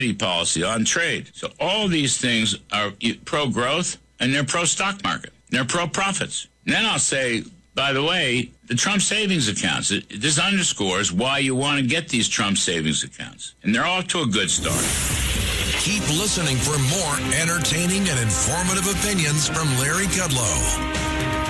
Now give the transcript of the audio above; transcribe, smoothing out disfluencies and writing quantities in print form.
policy on trade. So all these things are pro-growth, and they're pro-stock market. They're pro-profits. And then I'll say, by the way, the Trump savings accounts, this underscores why you want to get these Trump savings accounts. And they're off to a good start. Keep listening for more entertaining and informative opinions from Larry Kudlow.